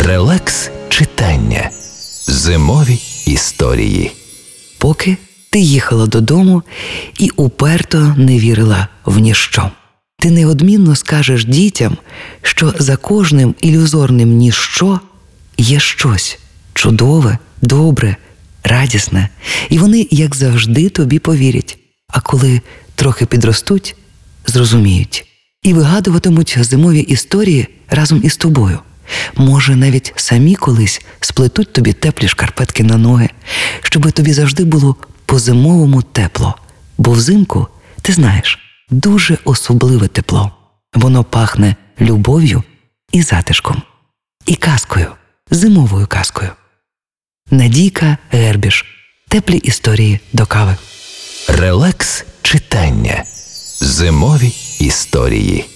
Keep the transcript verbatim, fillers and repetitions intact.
Релакс читання. Зимові історії. Поки ти їхала додому і уперто не вірила в ніщо. Ти неодмінно скажеш дітям, що за кожним ілюзорним ніщо є щось чудове, добре, радісне. І вони, як завжди, тобі повірять. А коли трохи підростуть, зрозуміють. І вигадуватимуть зимові історії разом із тобою. Може, навіть самі колись сплетуть тобі теплі шкарпетки на ноги, щоби тобі завжди було по-зимовому тепло. Бо взимку, ти знаєш, дуже особливе тепло. Воно пахне любов'ю і затишком. І казкою, зимовою казкою. Надійка Гербіш. Теплі історії до кави. Релакс читання. Зимові історії.